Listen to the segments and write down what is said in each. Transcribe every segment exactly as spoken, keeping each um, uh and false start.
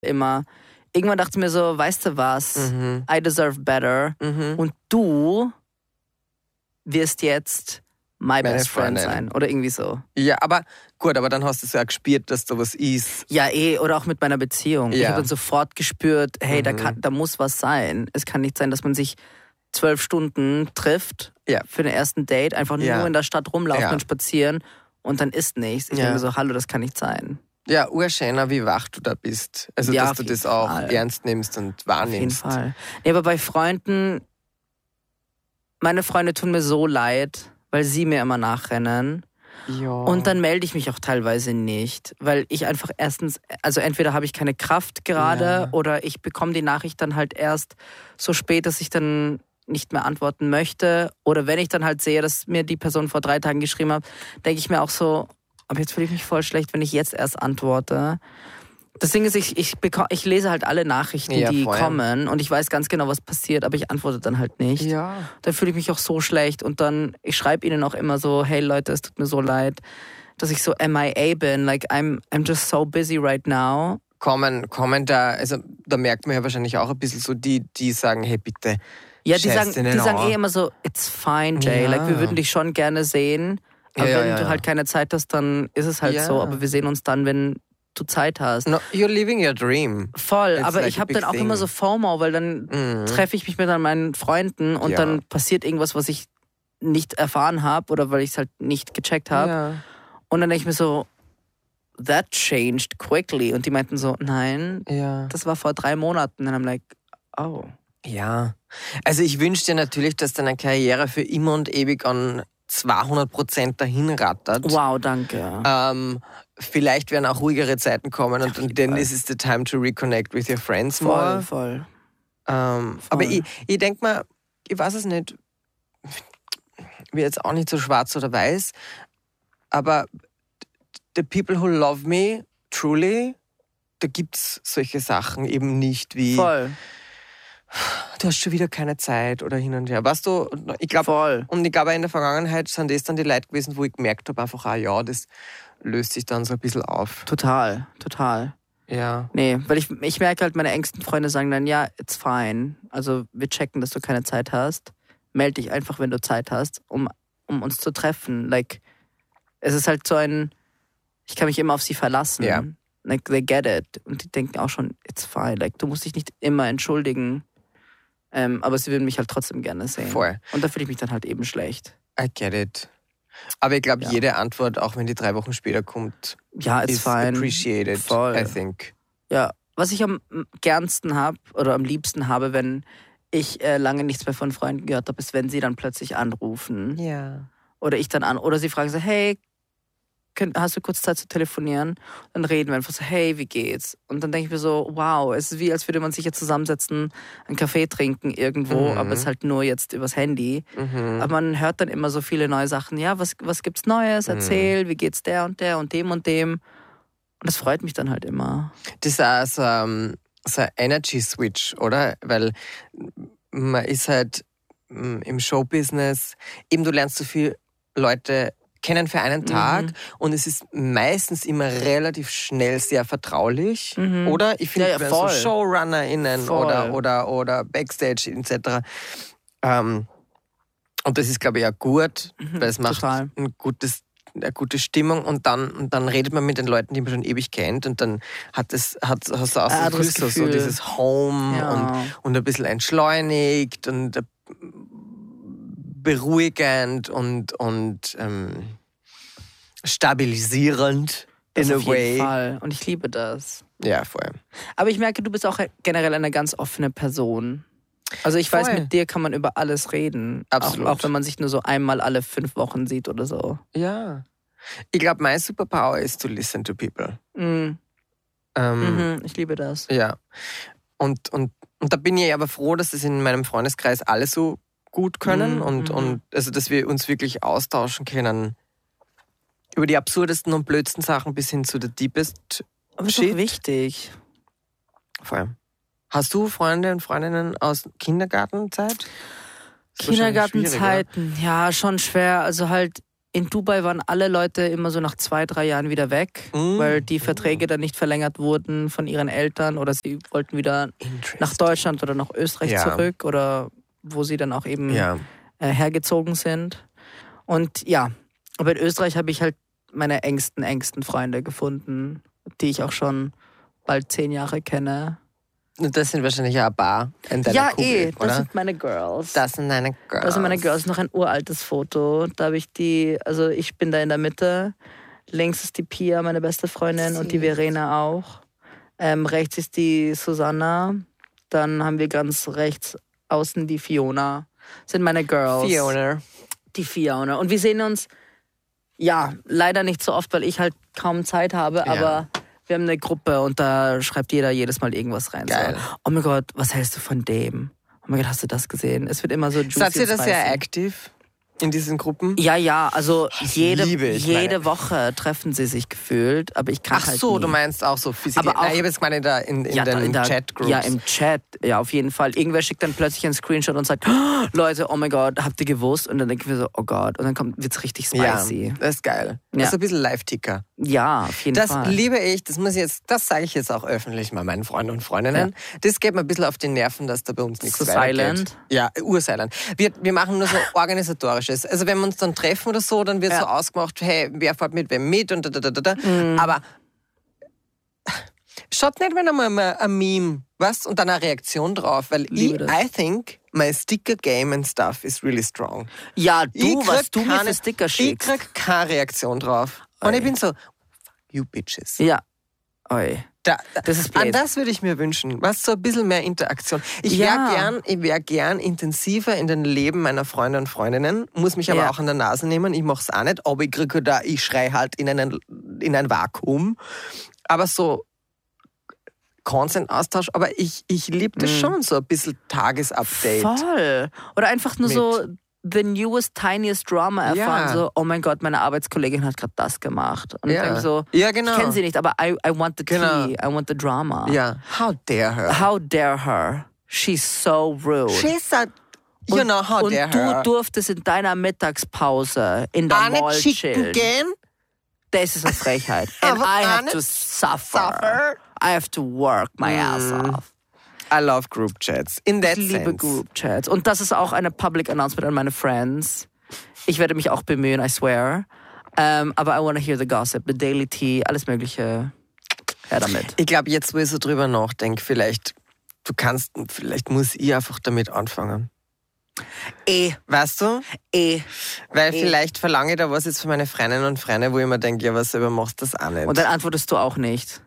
immer. Irgendwann dachte ich mir so, weißt du was, Mhm. I deserve better. Mhm. Und du wirst jetzt my Meine best friend Freundin. sein. Oder irgendwie so. Ja, aber gut, aber dann hast du es ja gespürt, dass da was ist. Ja, eh, oder auch mit meiner Beziehung. Ich Ja. habe dann sofort gespürt, hey, Mhm. da, kann, da muss was sein. Es kann nicht sein, dass man sich zwölf Stunden trifft Ja. für den ersten Date, einfach Ja. nur in der Stadt rumlaufen Ja. und spazieren und dann ist nichts. Ich Ja. denke mir so, hallo, das kann nicht sein. Ja, urschöner, wie wach du da bist. Also, Ja, dass auf du jeden das auch Fall. ernst nimmst und Auf jeden wahrnimmst. Fall. Nee, aber bei Freunden, meine Freunde tun mir so leid, weil sie mir immer nachrennen. Ja. Und dann melde ich mich auch teilweise nicht, weil ich einfach erstens, also entweder habe ich keine Kraft gerade Ja. oder ich bekomme die Nachricht dann halt erst so spät, dass ich dann nicht mehr antworten möchte. Oder wenn ich dann halt sehe, dass mir die Person vor drei Tagen geschrieben hat, denke ich mir auch so, aber jetzt fühle ich mich voll schlecht, wenn ich jetzt erst antworte. Das Ding ist, ich, ich, beko- ich lese halt alle Nachrichten, Ja, die voll. kommen und ich weiß ganz genau, was passiert, aber ich antworte dann halt nicht. Ja. Dann fühle ich mich auch so schlecht und dann, ich schreibe ihnen auch immer so, hey Leute, es tut mir so leid, dass ich so M I A bin, like I'm, I'm just so busy right now. Kommen, kommen da, also da merkt man ja wahrscheinlich auch ein bisschen so die, die sagen, hey bitte, Ja, die scheiß sagen, dir nicht die sagen an. eh immer so, it's fine, Jay, Ja. like wir würden dich schon gerne sehen, aber Ja, ja, wenn ja, du ja. halt keine Zeit hast, dann ist es halt Ja. so, aber wir sehen uns dann, wenn du Zeit hast. No, you're living your dream. Voll, It's aber like ich a habe big dann auch thing. immer so FOMO, weil dann Mhm. treffe ich mich mit dann meinen Freunden und Ja. dann passiert irgendwas, was ich nicht erfahren habe oder weil ich es halt nicht gecheckt habe. Ja. Und dann denke ich mir so, that changed quickly. Und die meinten so, nein, Ja. das war vor drei Monaten. Und I'm like, oh. Ja. Also ich wünsche dir natürlich, dass deine Karriere für immer und ewig an zweihundert Prozent dahin rattert. Wow, danke. Ähm, vielleicht werden auch ruhigere Zeiten kommen und, und then this is the time to reconnect with your friends Voll, more. voll. Ähm, Voll. aber ich, ich denke mal, ich weiß es nicht, wie jetzt auch nicht so schwarz oder weiß, aber the people who love me truly, da gibt es solche Sachen eben nicht wie, Voll, du hast schon wieder keine Zeit oder hin und her. Weißt du, ich glaube, voll. und ich glaube, in der Vergangenheit sind das dann die Leute gewesen, wo ich gemerkt habe, einfach, ah ja, das löst sich dann so ein bisschen auf. Total, total. Ja. Nee, weil ich, ich merke halt, meine engsten Freunde sagen dann, ja, it's fine. Also wir checken, dass du keine Zeit hast. Meld dich einfach, wenn du Zeit hast, um, um uns zu treffen. Like, es ist halt so ein, ich kann mich immer auf sie verlassen. Ja. Like, they get it. Und die denken auch schon, it's fine. Like, du musst dich nicht immer entschuldigen. Ähm, aber sie würden mich halt trotzdem gerne sehen. Voll. Und da fühle ich mich dann halt eben schlecht. I get it. Aber ich glaube, Ja. jede Antwort, auch wenn die drei Wochen später kommt, Ja, it's is fine. appreciated, Voll. I think. Ja, was ich am gernsten habe oder am liebsten habe, wenn ich äh, lange nichts mehr von Freunden gehört habe, ist, wenn sie dann plötzlich anrufen. Ja. Oder ich dann an. Oder sie fragen so, hey, könnt, hast du kurz Zeit zu telefonieren? Dann reden wir einfach so, hey, wie geht's? Und dann denke ich mir so, wow, es ist wie, als würde man sich jetzt zusammensetzen, einen Kaffee trinken irgendwo, Mhm. aber es ist halt nur jetzt übers Handy. Mhm. Aber man hört dann immer so viele neue Sachen. Ja, was, was gibt's Neues? Erzähl, wie geht's der und der und dem und dem? Und das freut mich dann halt immer. Das ist auch so, um, so ein Energy-Switch, oder? Weil man ist halt mm, im Showbusiness, eben du lernst so viele Leute kennen für einen Tag Mhm. und es ist meistens immer relativ schnell sehr vertraulich, Mhm. oder? Ich finde, Ja, ja, wenn so voll. ShowrunnerInnen Voll. oder, oder, oder Backstage et cetera. Ähm, und das ist, glaube ich, auch gut, weil es macht total. ein gutes eine gute Stimmung und dann, und dann redet man mit den Leuten, die man schon ewig kennt und dann hat es, hat, hast du auch so, Ein anderes so, so Gefühl. dieses Home Ja. und, und ein bisschen entschleunigt und äh, beruhigend und, und ähm, stabilisierend Das in a auf jeden way. Fall. Und ich liebe das. Ja, voll. Aber ich merke, du bist auch generell eine ganz offene Person. Also ich weiß, Voll. mit dir kann man über alles reden. Absolut. Auch, auch wenn man sich nur so einmal alle fünf Wochen sieht oder so. Ja. Ich glaube, mein Superpower ist to listen to people. Mhm. Ähm, Mhm. Ich liebe das. Ja. Und, und, und da bin ich aber froh, dass das in meinem Freundeskreis alle so gut können Mhm, und, mhm. und also dass wir uns wirklich austauschen können. Über die absurdesten und blödsten Sachen bis hin zu the deepest Aber ist shit. doch wichtig. Vor allem. Hast du Freunde und Freundinnen aus Kindergartenzeit? Ist wahrscheinlich schwieriger. Kindergartenzeiten, ja, schon schwer. Also halt, in Dubai waren alle Leute immer so nach zwei, drei Jahren wieder weg, mm. weil die Verträge dann nicht verlängert wurden von ihren Eltern oder sie wollten wieder nach Deutschland oder nach Österreich ja. zurück oder wo sie dann auch eben ja. äh, hergezogen sind. Und ja, aber in Österreich habe ich halt meine engsten, engsten Freunde gefunden, die ich auch schon bald zehn Jahre kenne. Und das sind wahrscheinlich ja ein paar in deiner Ja, Kugel, eh, oder? das sind meine Girls. Das sind deine Girls. Das sind meine Girls. Noch ein uraltes Foto. Da habe ich die, also ich bin da in der Mitte. Links ist die Pia, meine beste Freundin, Sie. und die Verena auch. Ähm, rechts ist die Susanna. Dann haben wir ganz rechts außen die Fiona. Das sind meine Girls. Fiona. Die Fiona. Und wir sehen uns, ja, leider nicht so oft, weil ich halt kaum Zeit habe, ja. aber wir haben eine Gruppe und da schreibt jeder jedes Mal irgendwas rein. Geil. So, oh mein Gott, was hältst du von dem? Oh mein Gott, hast du das gesehen? Es wird immer so juicy. Seid ihr das sehr aktiv in diesen Gruppen? Ja, ja, also jede, ich, jede meine. Woche treffen sie sich gefühlt, aber ich kann Ach halt so, nie. Du meinst auch so physisch. Aber auch, Nein, ich habe jetzt gemeint in, der, in, in ja, den in der, Chat-Groups. Ja, im Chat, ja, auf jeden Fall. Irgendwer schickt dann plötzlich einen Screenshot und sagt, oh, Leute, oh mein Gott, habt ihr gewusst? Und dann denken wir so, oh Gott, und dann wird es richtig spicy. Ja, das ist geil. Das ja. ist ein bisschen Live-Ticker. Ja, auf jeden das Fall. Das liebe ich, das muss ich jetzt, das sage ich jetzt auch öffentlich mal meinen Freunden und Freundinnen. Ja. Das geht mir ein bisschen auf die Nerven, dass da bei uns nichts so weitergeht. Silent? Ja, ursilent. Wir, wir machen nur so organisatorisches. Also wenn wir uns dann treffen oder so, dann wird ja. so ausgemacht, hey, wer fährt mit wem mit und da, da, da, da. Mhm. Aber schaut nicht, wenn einmal mal ein Meme, was, und dann eine Reaktion drauf, weil ich, I think my sticker game and stuff is really strong. Ja, du, was du keine, mir für Sticker schickst. Ich krieg keine Reaktion drauf. Oi. Und ich bin so, fuck you bitches. Ja. Oi. Da, das ist blöd. An das würde ich mir wünschen. Was, so ein bisschen mehr Interaktion. Ich wäre ja. gern, ich wär gern intensiver in den Leben meiner Freunde und Freundinnen, muss mich aber ja. auch an der Nase nehmen. Ich mache es auch nicht, aber ich kriege da, ich schreie halt in, einen, in ein Vakuum. Aber so Consent-Austausch, aber ich, ich liebe das mm. schon, so ein bisschen Tagesupdate. Voll. Oder einfach nur mit. so the newest, tiniest drama erfahren. Ja. So, oh mein Gott, meine Arbeitskollegin hat gerade das gemacht. Und ja. ich so, ja, genau. ich kenne sie nicht, aber I, I want the genau. tea, I want the drama. Ja, how dare her. How dare her. She's so rude. She's a, you und, know, how und dare her. Und du durftest in deiner Mittagspause in der Eine Mall chillen. Gehen? Das ist eine Frechheit. And I have to suffer. suffer. I have to work my mm. ass off. I love group chats. In that ich liebe sense. Group Chats. Und das ist auch eine Public Announcement an meine Friends. Ich werde mich auch bemühen, I swear. Um, aber I want to hear the gossip, the daily tea, alles Mögliche. Her damit. Ich glaube, jetzt, wo ich so drüber nachdenke, vielleicht, du kannst, vielleicht muss ich einfach damit anfangen. Eh. Weißt du? Eh. Weil eh. vielleicht verlange ich da was jetzt von meinen Freundinnen und Freunden, wo ich mir denke, ja, was selber machst du das auch nicht. Und dann antwortest du auch nicht.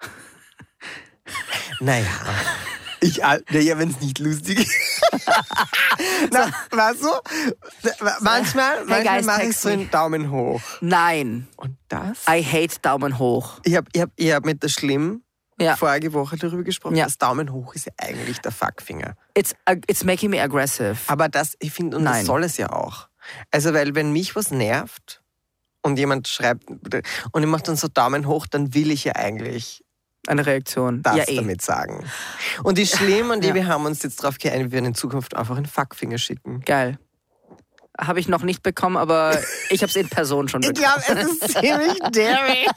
Naja. Ich, naja, wenn es nicht lustig ist. Na, weißt du? Manchmal, hey manchmal mache ich so einen Daumen hoch. Nein. Und das? I hate Daumen hoch. Ich habe ich hab, ich hab mit der Schlimm ja. vorige Woche darüber gesprochen, ja. das Daumen hoch ist ja eigentlich der Fuckfinger. It's, it's making me aggressive. Aber das, ich finde, und Nein. das soll es ja auch. Also, weil wenn mich was nervt und jemand schreibt und ich mache dann so Daumen hoch, dann will ich ja eigentlich eine Reaktion. Das ja, eh. damit sagen. Und die Schlimm und die, ja. wir haben uns jetzt darauf geeinigt, wir werden in Zukunft einfach einen Fuckfinger schicken. Geil. Habe ich noch nicht bekommen, aber ich habe es in Person schon bekommen. Ich glaube, es ist ziemlich daring.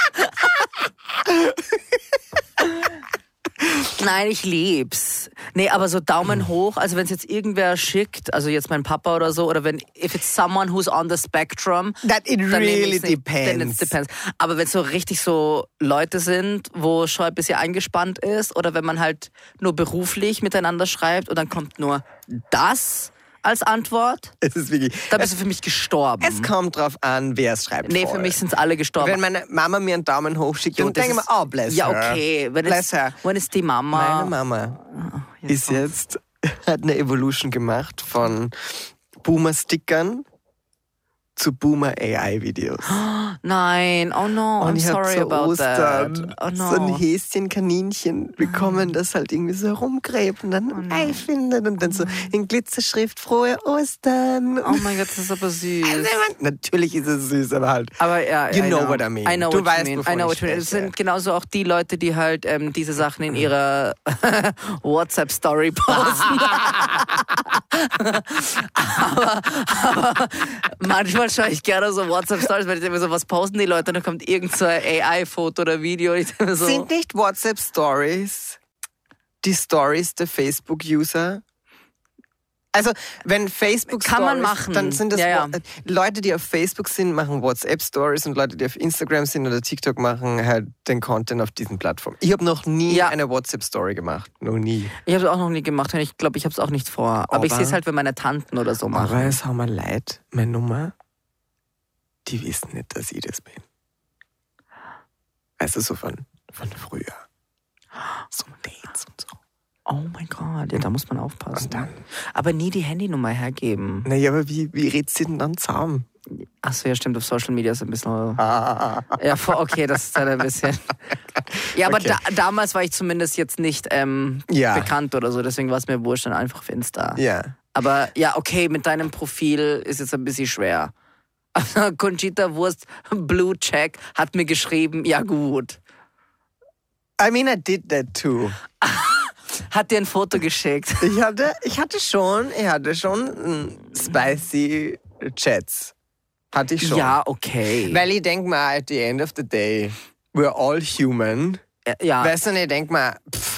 Nein, ich lieb's. Nee, aber so Daumen hoch, also wenn es jetzt irgendwer schickt, also jetzt mein Papa oder so, oder wenn, if it's someone who's on the spectrum, that it really depends. Then it depends. Aber wenn es so richtig so Leute sind, wo schon ein bisschen eingespannt ist, oder wenn man halt nur beruflich miteinander schreibt und dann kommt nur das als Antwort, es ist wirklich, da bist du für mich gestorben. Es kommt drauf an, wer es schreibt. Nee, voll. für mich sind es alle gestorben. Wenn meine Mama mir einen Daumen hoch schickt, dann denke ich mir, oh, bless ja, her. Ja, okay. Wenn bless es, her. Wenn es die Mama... Meine Mama oh, ist jetzt, hat eine Evolution gemacht von Boomer-Stickern zu Boomer-A I-Videos. Nein, oh no, und I'm ich sorry so about Ostern that. Oh no. so ein Häschen-Kaninchen bekommen, das halt irgendwie so herumgräbt und dann ein oh Ei no. findet und dann so in Glitzerschrift frohe Ostern. Oh mein Gott, das ist aber süß. Also, natürlich ist es süß, aber halt, aber, ja, you I know, know what I mean. I know du what weißt, you mean. wovon I know ich what you mean. spreche. Es sind genauso auch die Leute, die halt ähm, diese Sachen in ihrer WhatsApp-Story posten. aber, aber manchmal schaue ich gerne so WhatsApp-Stories, weil ich denke mir so, was posten die Leute? Und dann kommt irgend so ein A I-Foto oder Video. Ich denke mir so, Sind nicht WhatsApp-Stories die Stories der Facebook-User? Also, wenn Facebook Kann Stories, man machen. dann sind das Ja, ja. Wa- Leute, die auf Facebook sind, machen WhatsApp-Stories und Leute, die auf Instagram sind oder TikTok machen halt den Content auf diesen Plattformen. Ich habe noch nie Ja. eine WhatsApp-Story gemacht. Noch nie. ich habe es auch noch nie gemacht und ich glaube, ich habe es auch nicht vor. Aber, Aber- ich sehe es halt, wenn meine Tanten oder so machen. Aber es haben mir leid, meine Nummer, die wissen nicht, dass ich das bin. Also so von, von früher. So Dates und so. Oh mein Gott, ja, da muss man aufpassen. Und dann? Aber nie die Handynummer hergeben. Naja, aber wie, wie redst du denn dann zusammen? Achso, ja, stimmt, auf Social Media ist ein bisschen... Ah. Ja, voll, okay, das ist halt ein bisschen... Ja, aber Okay. da, damals war ich zumindest jetzt nicht ähm, Ja. bekannt oder so, deswegen war es mir wurscht, dann einfach auf Insta. Ja. Aber ja, okay, mit deinem Profil ist jetzt ein bisschen schwer. Also Conchita Wurst, Blue Check, hat mir geschrieben, ja gut. I mean, I did that too. Hat dir ein Foto geschickt. Ich hatte, ich hatte schon, ich hatte schon mm, spicy Chats. Hatte ich schon. Ja, okay. Weil ich denke mal, at the end of the day, we're all human. ja. Weißt du, und ich denke mal, pff,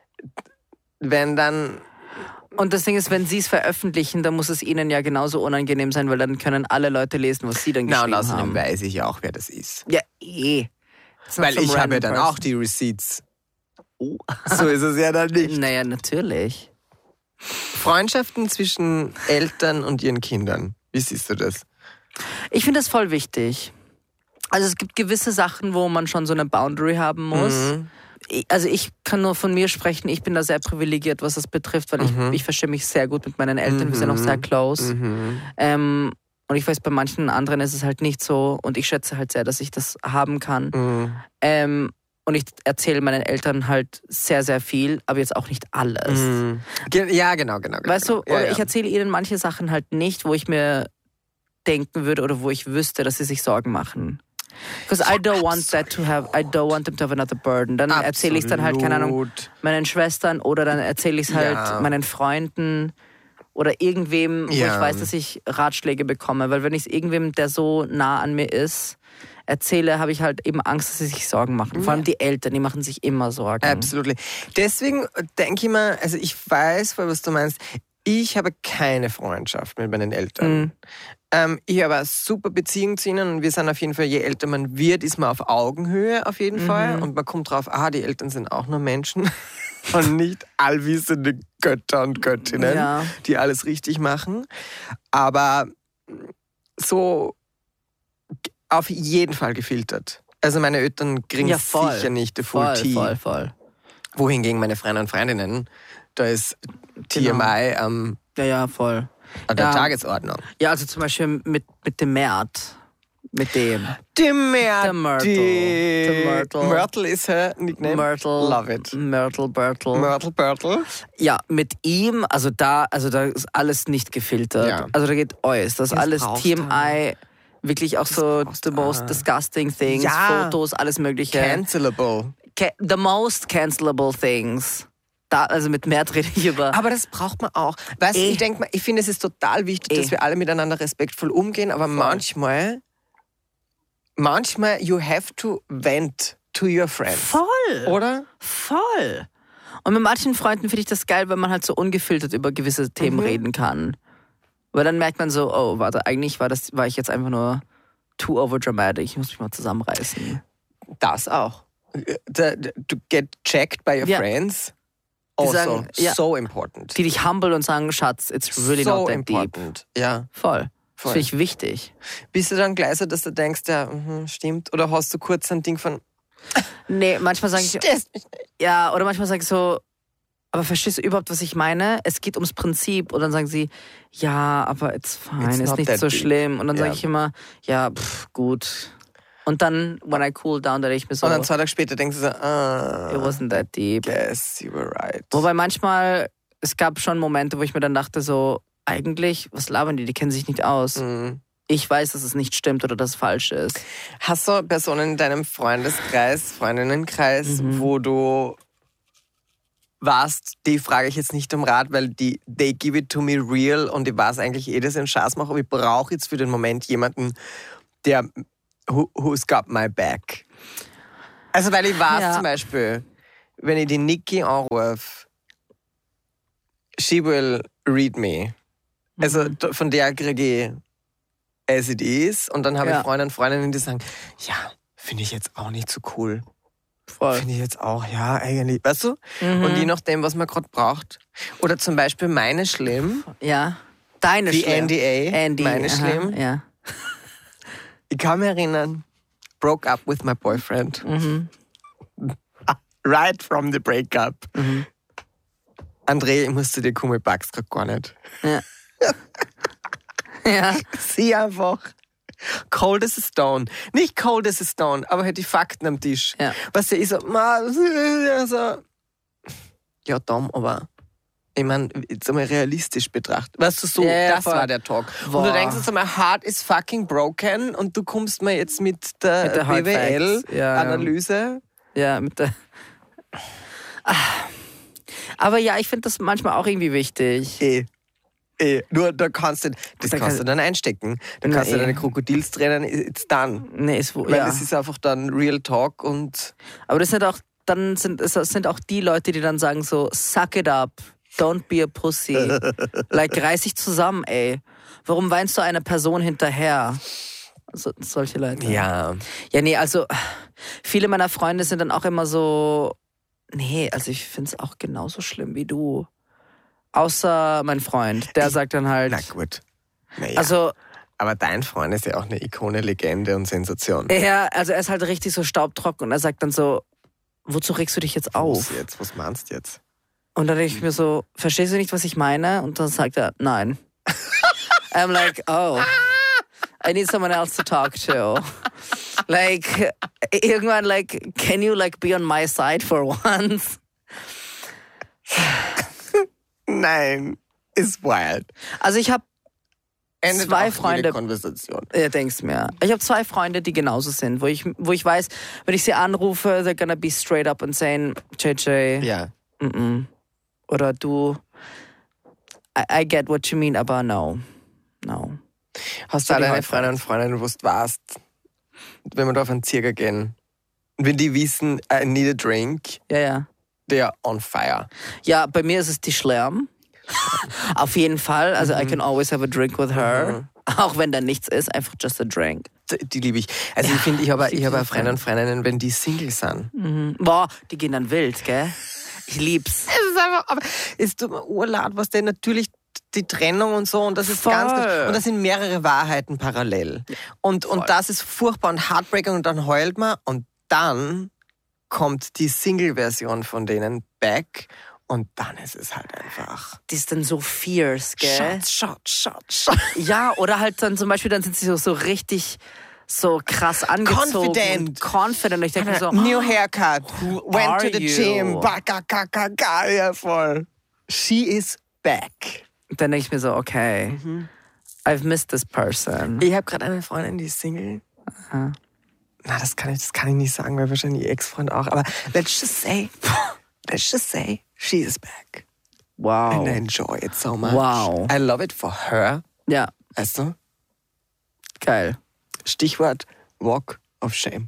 wenn dann... Und das Ding ist, wenn sie es veröffentlichen, dann muss es ihnen ja genauso unangenehm sein, weil dann können alle Leute lesen, was sie dann Na, und geschrieben außerdem haben. weiß ich ja auch, wer das ist. Ja, eh. It's not Weil some ich habe ja random dann person. auch die Receipts. So ist es ja dann nicht. Naja, natürlich. Freundschaften zwischen Eltern und ihren Kindern. Wie siehst du das? Ich finde das voll wichtig. Also es gibt gewisse Sachen, wo man schon so eine Boundary haben muss. Mhm. Ich- Also ich kann nur von mir sprechen, ich bin da sehr privilegiert, was das betrifft, weil Mhm. ich, ich verstehe mich sehr gut mit meinen Eltern, wir sind auch Mhm. sehr close. Mhm. Ähm, und ich weiß, bei manchen anderen ist es halt nicht so und ich schätze halt sehr, dass ich das haben kann. Mhm. Ähm, und ich erzähle meinen Eltern halt sehr, sehr viel, aber jetzt auch nicht alles. Mhm. Ge- Ja, genau, genau. genau. Weißt du, ja, oder ja. ich erzähle ihnen manche Sachen halt nicht, wo ich mir denken würde oder wo ich wüsste, dass sie sich Sorgen machen. Because I don't want that to have, I don't want them to have another burden. Dann erzähle ich es dann halt, keine Ahnung, Absolut. meinen Schwestern oder dann erzähle ich es halt Ja. meinen Freunden oder irgendwem, wo Ja. ich weiß, dass ich Ratschläge bekomme. Weil wenn ich es irgendwem, der so nah an mir ist, erzähle, habe ich halt eben Angst, dass sie sich Sorgen machen. Vor allem die Eltern, die machen sich immer Sorgen. Absolut. Deswegen denke ich mir, also ich weiß voll, was du meinst. Ich habe keine Freundschaft mit meinen Eltern. Mhm. Ähm, ich habe eine super Beziehung zu ihnen und wir sind auf jeden Fall, je älter man wird, ist man auf Augenhöhe auf jeden Mhm. Fall. Und man kommt drauf, ah, die Eltern sind auch nur Menschen und nicht allwissende Götter und Göttinnen, Ja. die alles richtig machen. Aber so auf jeden Fall gefiltert. Also meine Eltern kriegen Ja, voll. sicher nicht the full Voll, tea. voll, voll. Wohingegen meine Freunde und Freundinnen, da ist T M I am Ja, ja, voll. an der Ja. Tagesordnung. Ja, also zum Beispiel mit, mit dem Mert. Mit dem. Die Myrtle. Der Myrtle. Der Myrtle. Myrtle ist her Nickname. Myrtle. Love it. Myrtle, Bertle. Myrtle, Myrtle. Ja, mit ihm, also da, also da ist alles nicht gefiltert. Ja. Also da geht alles. Das ist Das alles brauchst T M I, wirklich auch so brauchst the du. most disgusting things, Ja. Fotos, alles mögliche. Cancelable. Ca- the most cancelable things. Da, also mit Mert rede ich über. Aber das braucht man auch. Weißt du, Eh. ich denke mal, ich finde, es ist total wichtig, Eh. dass wir alle miteinander respektvoll umgehen, aber manchmal, manchmal you have to vent to your friends. Voll. Oder? Voll. Und mit manchen Freunden finde ich das geil, wenn man halt so ungefiltert über gewisse Themen Mhm. reden kann. Weil dann merkt man so, oh, warte, eigentlich war das, war ich jetzt einfach nur too overdramatic. Ich muss mich mal zusammenreißen. Das auch. The, the, to get checked by your Ja. friends. Die Also, sagen, ja. so important. Die dich humble und sagen, Schatz, it's really so not that deep. important. Ja. Voll. Das Voll. finde ich wichtig. Bist du dann gleich so, dass du denkst, ja, mhm, stimmt? Oder hast du kurz ein Ding von, Nee, manchmal sage ich, stehst mich nicht. ja, oder manchmal sage ich so, aber verstehst du überhaupt, was ich meine? Es geht ums Prinzip. Und dann sagen sie, ja, aber it's fine, It's ist not nicht that so deep. schlimm. Und dann sage Ja. ich immer, ja, pff, gut. Und dann, when I cool down, dann denke ich mir so, Und dann zwei Tage später denkst du so, ah, it wasn't that deep. guess you were right. Wobei manchmal, es gab schon Momente, wo ich mir dann dachte so, eigentlich, was labern die, die kennen sich nicht aus. Mhm. Ich weiß, dass es nicht stimmt oder dass es falsch ist. Hast du Personen in deinem Freundeskreis, Freundinnenkreis, Mhm. wo du weißt, die frage ich jetzt nicht um Rat, weil die they give it to me real und ich weiß eigentlich eh, dass ich einen Schatz mache, aber ich brauche jetzt für den Moment jemanden, der who, who's got my back. Also weil ich weiß ja. zum Beispiel, wenn ich die Nikki anrufe, she will read me. Also mhm. von der kriege ich as it is und dann habe ja. ich Freunde und Freundinnen, die sagen, ja, finde ich jetzt auch nicht so cool. Finde ich jetzt auch, ja, eigentlich. Weißt du? Mhm. Und je nachdem, was man gerade braucht. Oder zum Beispiel meine schlimm. Ja. Deine die schlimm. Die N D A. Andy, meine aha, schlimm. Ja. Ich kann mich erinnern, broke up with my boyfriend. Mhm. Right from the breakup. Mhm. André, ich muss zu dir kommen, ich pack's grad gar nicht. Ja. Ja. Sieh einfach. Cold as a stone. Nicht cold as a stone, aber halt die Fakten am Tisch. Ja. Weißt du, ich so, also, ja, Tom, aber ich meine, jetzt einmal realistisch betrachtet. Weißt du, so, ja, ja, das voll. war der Talk. Boah. Und du denkst jetzt einmal, heart is fucking broken und du kommst mir jetzt mit der, mit der B W L-Analyse. Ja, ja, mit der... Aber ja, ich finde das manchmal auch irgendwie wichtig. Eh. Eh, nur da kannst du, das da kannst kann, du dann einstecken. Da na, kannst du eh. deine Krokodilstränen, it's done. Nee, ist wo, Weil ja. das ist einfach dann Real Talk und... Aber das sind auch, dann sind, das sind auch die Leute, die dann sagen so, suck it up, don't be a pussy. Like, reiß dich zusammen, ey. Warum weinst du einer Person hinterher? So, solche Leute. Ja. Ja, nee, also, viele meiner Freunde sind dann auch immer so, nee, also ich finde es auch genauso schlimm wie du. Außer mein Freund, der sagt dann halt... Na gut. Naja. Also, aber dein Freund ist ja auch eine Ikone, Legende und Sensation. Ja, also er ist halt richtig so staubtrocken und er sagt dann so, wozu regst du dich jetzt auf? Was jetzt? Was meinst du jetzt? Und dann denke ich mir so, verstehst du nicht, was ich meine? Und dann sagt er, nein. I'm like, oh, I need someone else to talk to. Like, irgendwann, like, can you like be on my side for once? Nein, ist wild. Also ich habe zwei Freunde. Konversation. Ja, denkst mir. Ich habe zwei Freunde, die genauso sind, wo ich, wo ich weiß, wenn ich sie anrufe, they're gonna be straight up and saying, J J. Ja. Mm-mm. Oder du, I, I get what you mean, aber no. No. Hast du auch deine Freunde und Freundinnen, wo du warst, wenn wir da auf einen Zirkel gehen, wenn die wissen, I need a drink, ja, ja. they're on fire. Ja, bei mir ist es die Schlerm. Auf jeden Fall. Also mhm. I can always have a drink with her. Mhm. Auch wenn da nichts ist, einfach just a drink. Die, die liebe ich. Also ja, ich finde, ich habe ich hab Freunde und Freundinnen, wenn die Single sind. Mhm. Boah, die gehen dann wild, gell? Ich lieb's. Es ist einfach, aber es tut mir urlaut, was denn natürlich die Trennung und so und das ist Voll. ganz, und das sind mehrere Wahrheiten parallel. Und, und das ist furchtbar und heartbreaking und dann heult man und dann kommt die Single-Version von denen back und dann ist es halt einfach... Die ist dann so fierce, gell? Shot, shot, shot, shot. Ja, oder halt dann zum Beispiel, dann sind sie so, so richtig so krass angezogen. Confident. Confident. Und ich denke mir so... New haircut. Who Went to the you? gym. Baka, kaka, kaka, ja voll. She is back. Dann denke ich mir so, okay, mhm. I've missed this person. Ich habe gerade eine Freundin, die ist Single. Aha. Na, das kann ich, das kann ich nicht sagen, weil wahrscheinlich ihr Ex-Freund auch. Aber let's just say, let's just say, she is back. Wow. And I enjoy it so much. Wow. I love it for her. Ja. Weißt du? Geil. Stichwort Walk of Shame.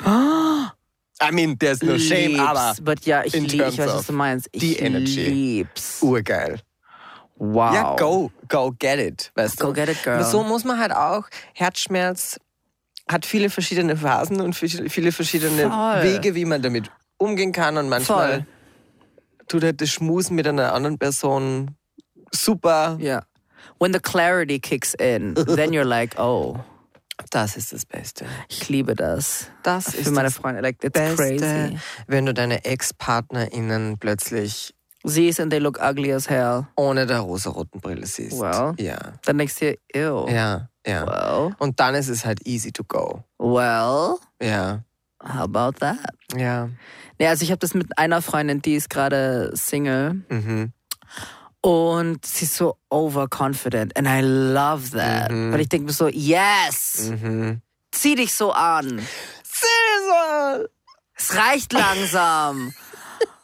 I mean, there's no shame, lieb's, aber but ja, ich, lieb, ich weiß, was du meinst. Ich die Energy. lieb's. Urgeil. Wow. Ja, go, go get it. Weißt go du? get it, girl. Aber so muss man halt auch, Herzschmerz hat viele verschiedene Phasen und viele verschiedene Voll. Wege, wie man damit umgehen kann. Und manchmal Voll. tut halt das Schmusen mit einer anderen Person super. Ja. When the clarity kicks in, then you're like, oh. Das ist das Beste. Ich liebe das. Das Für ist meine das Freunde. Like, it's Beste, crazy. wenn du deine Ex-PartnerInnen plötzlich siehst and they look ugly as hell. Ohne der rosaroten Brille siehst. Well. Ja. Dann denkst du dir, ew. Ja, ja. Well. Und dann ist es halt easy to go. Well. Ja. How about that? Ja. Nee, also ich habe das mit einer Freundin, die ist gerade Single. Mhm. Und sie ist so overconfident. And I love that. Mhm. Weil ich denke mir so, yes! Mhm. Zieh dich so an. Zieh dich so an. Es reicht langsam.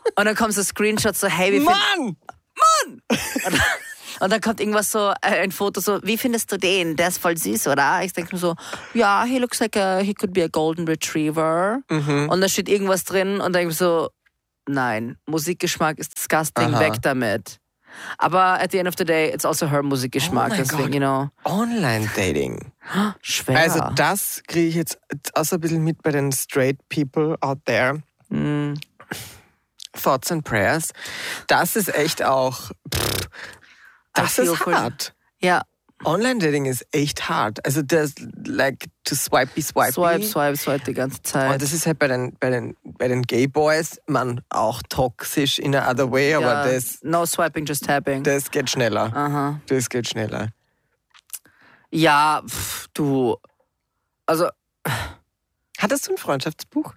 Und dann kommt so Screenshot so, hey, wie find- Mann! Und, und dann kommt irgendwas so, äh, ein Foto so, wie findest du den? Der ist voll süß, oder? Ich denke mir so, ja, he looks like a, he could be a golden retriever. Mhm. Und da steht irgendwas drin und dann denke ich mir so, nein, Musikgeschmack ist disgusting, Aha. weg damit. Aber at the end of the day, it's also her Musikgeschmack, Oh mein deswegen, Gott. you know, Online-Dating. schwer. Also das kriege ich jetzt auch so ein bisschen mit bei den straight people out there. Mm. Thoughts and Prayers. Das ist echt auch, pff, das I feel ist for- hart. Ja, Online-Dating ist echt hart. Also das, like, to swipey, swipey. swipe, swipe, swipe die ganze Zeit. Und das ist halt bei den, bei den, bei den Gay Boys, man, auch toxisch in a other way, aber ja, das, no swiping, just tapping. das geht schneller. Aha. Das geht schneller. Ja, pff, du, also, Hattest du ein Freundschaftsbuch?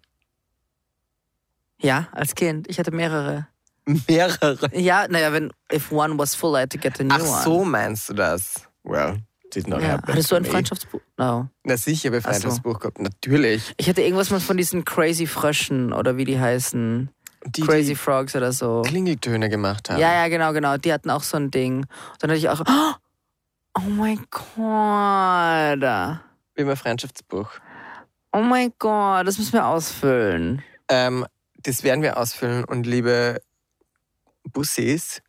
ja, als Kind, ich hatte mehrere. Mehrere. Ja, naja, wenn, if one was full, I had to get a new Ach one. so meinst du das? Well, did not Ja. happen. Hattest du ein to me. Freundschaftsbuch? No. Na sicher, habe ich ein Ach so. Freundschaftsbuch gehabt. Natürlich. Ich hatte irgendwas mal von diesen Crazy Fröschen oder wie die heißen. Die, Crazy die Frogs oder so. Klingeltöne gemacht haben. Ja, ja, genau, genau. Die hatten auch so ein Ding. Dann hatte ich auch, oh mein Gott. Wie mein Freundschaftsbuch. Oh mein Gott, das müssen wir ausfüllen. Ähm, das werden wir ausfüllen und liebe Bussis.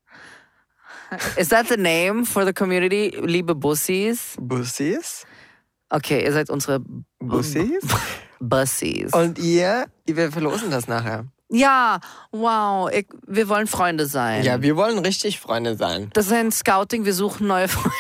Is that the name for the community? Liebe Bussis? Bussis? Okay, ihr seid unsere Bussis? Bussis. Und ihr, wir verlosen das nachher. Ja, wow, ich, wir wollen Freunde sein. Ja, wir wollen richtig Freunde sein. Das ist ein Scouting, wir suchen neue Freunde.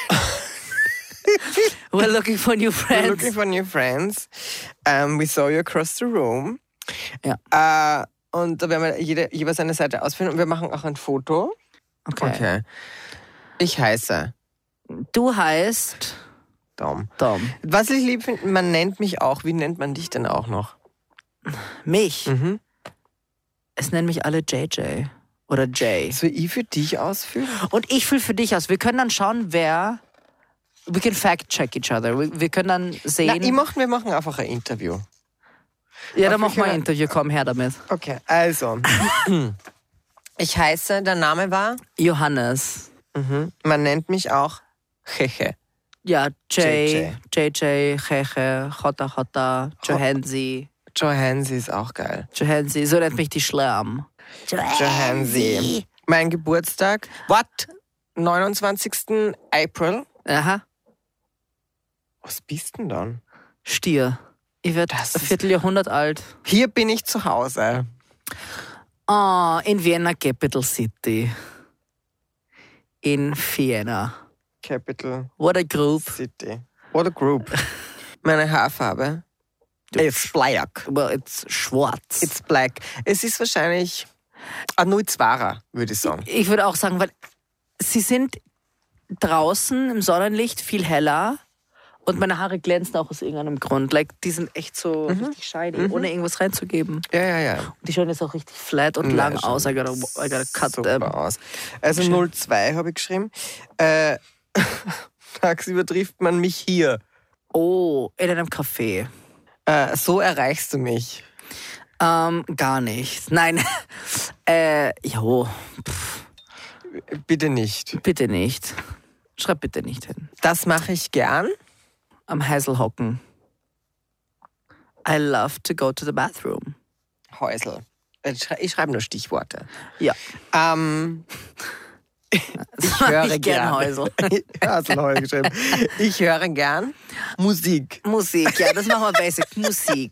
We're looking for new friends. We're looking for new friends. Um, we saw you across the room. Ja. Äh, und da werden wir jede, jeweils eine Seite ausfüllen und wir machen auch ein Foto. Okay. Okay. Ich heiße Du heißt Dom. Dom. Was ich lieb finde, man nennt mich auch. Wie nennt man dich denn auch noch? Mich? Mhm. Es nennen mich alle J J. Oder Jay. Soll ich für dich ausfüllen? Und ich fülle für dich aus. Wir können dann schauen, wer... We can fact-check each other. Wir, wir können dann Na, sehen... ich mach, wir machen einfach ein Interview. ja, dann wir machen wir ein können- Interview. Komm her damit. Okay, also. Ich heiße, der Name war, Johannes. mhm. man nennt mich auch Cheche. Ja, Jay, J J J, Cheche, Chota Chota, Johansi. Johansi ist auch geil. Johansi, so nennt mich die Schlamm. Johansi. Mein Geburtstag, what? neunundzwanzigsten April. Aha, Was bist denn dann? Stier. Ich werde ein Das ist- Vierteljahrhundert alt. Hier bin ich zu Hause. Oh, in Vienna Capital City. In Vienna. Capital What a group. City. What a group. Meine Haarfarbe ist black. Well, it's schwarz. It's black. Es ist wahrscheinlich ein Nuizwara, würde ich sagen. Ich würde auch sagen, weil sie sind draußen im Sonnenlicht viel heller und meine Haare glänzen auch aus irgendeinem Grund. Like, die sind echt so richtig shiny, ohne irgendwas reinzugeben. Ja, ja, ja. Und die schauen jetzt auch richtig flat und Ja, lang schon aus. I gotta, I gotta cut Super them. aus. Also null zwei habe ich geschrieben. Äh, tagsüber trifft man mich hier. Oh, in einem Café. Äh, so erreichst du mich. Ähm, gar nicht. Nein. äh, jo, pff, Bitte nicht. bitte nicht. Schreib bitte nicht hin. Das mache ich gern. Am Häusl hocken. I love to go to the bathroom. Häusl. Ich schrei- ich schreibe nur Stichworte. Ja. Ähm, ich höre Ich gern gern. Häusl. Häusl habe ich geschrieben. Ich höre gern Musik. Musik, ja, das machen wir basic. Musik.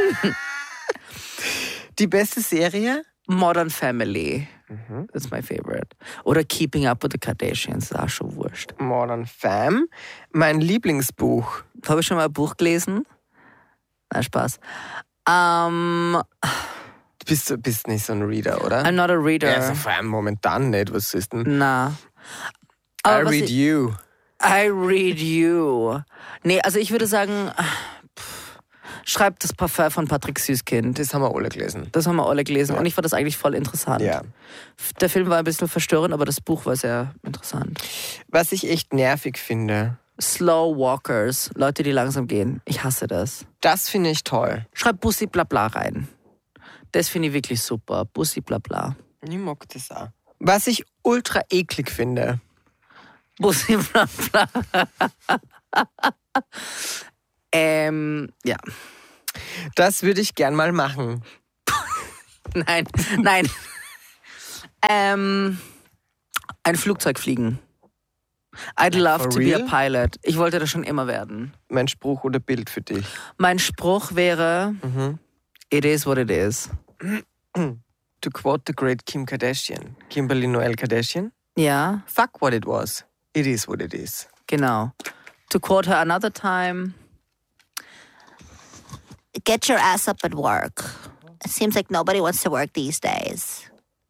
Die beste Serie? Modern Family. That's my favorite. Oder Keeping Up with the Kardashians, ist auch schon wurscht. Modern Fam. Mein Lieblingsbuch. Habe ich schon mal ein Buch gelesen? Na, Spaß. Um, Du bist, du bist nicht so ein Reader, oder? I'm not a reader. Ja, also vor allem momentan nicht. Was ist denn? Na. I Aber was read ich- you. I read you. Nee, also ich würde sagen, pff, schreib das Parfum von Patrick Süßkind. Das haben wir alle gelesen. Das haben wir alle gelesen und ich fand das eigentlich voll interessant. Ja. Der Film war ein bisschen verstörend, aber das Buch war sehr interessant. Was ich echt nervig finde, Slow Walkers, Leute, die langsam gehen. Ich hasse das. das finde ich toll. Schreib Bussi Blabla rein. Das finde ich wirklich super. Bussi bla bla. Ich mag das auch. Was ich ultra eklig finde. Bussi bla bla. ähm, ja. Das würde ich gern mal machen. Nein, nein. ähm, ein Flugzeug fliegen. I'd love For to real? be a pilot. Ich wollte das schon immer werden. Mein Spruch oder Bild für dich. Mein Spruch wäre, Mhm. it is what it is. To quote the great Kim Kardashian, Kimberly Noel Kardashian, Ja, fuck what it was. It is what it is. genau. To quote her another time, Get your ass up and work. It seems like nobody wants to work these days.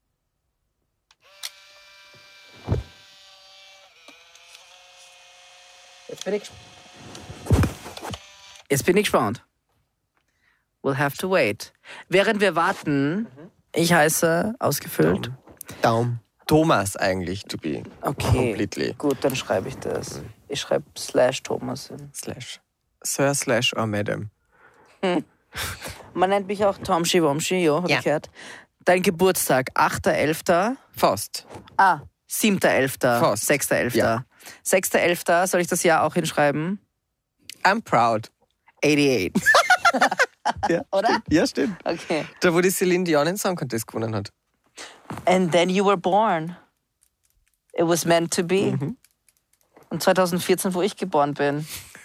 Jetzt bin ich, Jetzt bin ich gespannt. We'll have to wait. Während wir warten, ich heiße ausgefüllt. Daum. Thomas eigentlich, to be Okay, completely. gut, dann schreibe ich das. Ich schreibe slash Thomas hin. Slash. Sir slash or Madam. Man nennt mich auch Tomschi Womschi, jo, hab Ja. ich gehört. Dein Geburtstag, achter elfter Faust. Ah, siebter elfter Fast. sechster elfter Ja. sechster elfter soll ich das Jahr auch hinschreiben? I'm proud. achtundachtzig. Ja, Oder? Stimmt. Ja, stimmt. Okay. Da, wo die Celine Dion den Song Contest gewonnen hat. And then you were born. It was meant to be. Mhm. Und zwanzig vierzehn, wo ich geboren bin.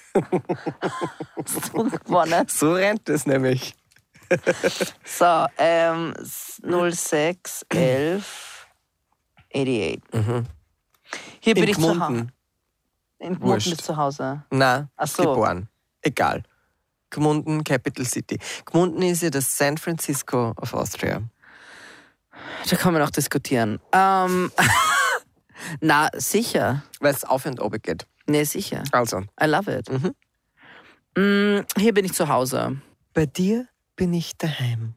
Hast du gewonnen? So rennt es nämlich. So, ähm, null sechs elf achtundachtzig. Mhm. Hier bin In ich zu Hause. Gmunden. In Gmunden Wurscht. bist zu Hause. Na, Ach so. geboren. Egal. Gmunden, Capital City. Gmunden ist ja das San Francisco of Austria. Da kann man auch diskutieren. Ähm, na, sicher. Weil es auf und oben geht. Nee, sicher. Also. I love it. Mhm. Mm, hier bin ich zu Hause. Bei dir bin ich daheim.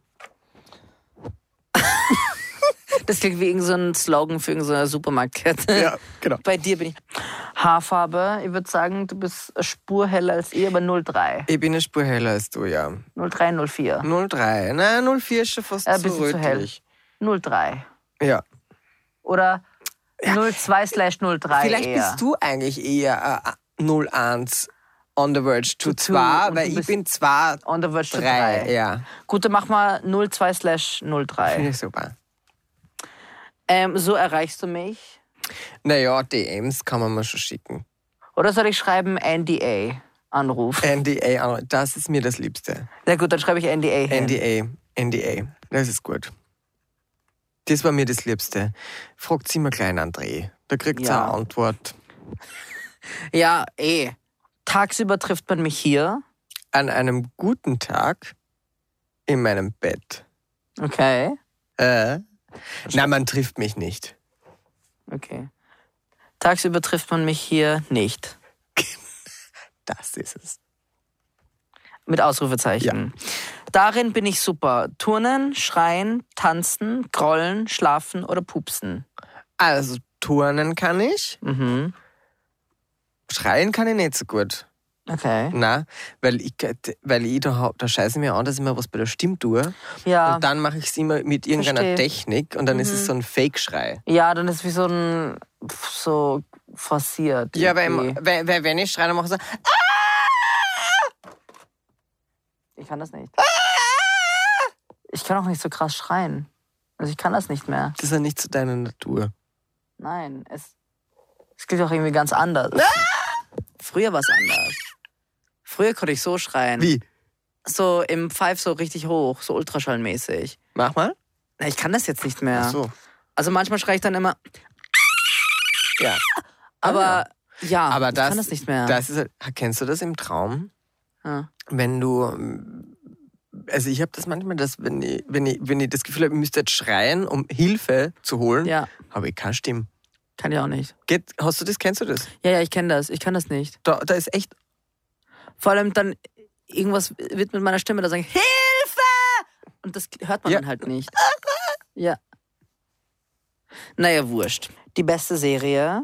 Das klingt wie irgendein so ein Slogan für irgendeine Supermarktkette. Ja, genau. Bei dir bin ich. Haarfarbe, ich würde sagen, du bist eine Spur heller als ich, aber null drei. Ich bin eine Spur heller als du, ja. null drei, null vier. null drei. Nein, null vier ist schon fast Ja, ein zu bisschen zu hell. rötlich. null drei. Ja. Oder null zwei slash null drei Vielleicht eher. bist du eigentlich eher äh, null eins on the verge to To two zwei, und weil du ich bist bin zwei, On the verge to drei. drei. Ja, Gut, dann mach mal null zwei slash null drei. finde ich super. Ähm, so erreichst du mich. Naja, D Ms kann man mal schon schicken. Oder soll ich schreiben N D A? Anruf. N D A, das ist mir das Liebste. Na gut, dann schreibe ich N D A hin. N D A, N D A, das ist gut. Das war mir das Liebste. Fragt sie mal klein André. Da kriegt sie Ja. eine Antwort. Ja, eh. Tagsüber trifft man mich hier. An einem guten Tag in meinem Bett. Okay. Äh? Na, man trifft mich nicht. Okay. Tagsüber trifft man mich hier nicht. Das ist es. Mit Ausrufezeichen. Darin bin ich super. Turnen, schreien, tanzen, grollen, schlafen oder pupsen. Also, turnen kann ich. Mhm. Schreien kann ich nicht so gut. Okay. Na, weil ich, weil ich da, hab- da scheiße ich mir an, dass ich mir was bei der Stimme tue. Ja. Und dann mache ich es immer mit irgendeiner Versteh. Technik und dann ist Mhm. es so ein Fake-Schrei. Ja, dann ist es wie so ein so forciert. Ja, weil, irgendwie. weil, weil wenn ich schreie, dann mache ich so. Ich kann das nicht. Ich kann auch nicht so krass schreien. Also ich kann das nicht mehr. Das ist ja nicht zu deiner Natur. Nein, es, es klingt auch irgendwie ganz anders. Früher war es anders. Früher konnte ich so schreien. Wie? So im Pfeif so richtig hoch, so ultraschallmäßig. Mach mal. Na, ich kann das jetzt nicht mehr. Ach so. Also manchmal schreie ich dann immer, Ja. aber ja, Aber ich das, kann das nicht mehr. das ist, kennst du das im Traum? Ja. Wenn du, also ich habe das manchmal, dass wenn ich, wenn ich, wenn ich das Gefühl habe, ich müsste jetzt schreien, um Hilfe zu holen, Ja, habe ich keine Stimme. kann ich auch nicht. Geht, hast du das, kennst du das? Ja, ja, ich kenne das. Ich kann das nicht. Da, da ist echt, Vor allem dann irgendwas wird mit meiner Stimme da sagen, Hilfe! Und das hört man Ja. dann halt nicht. Ja. Naja, wurscht. Die beste Serie.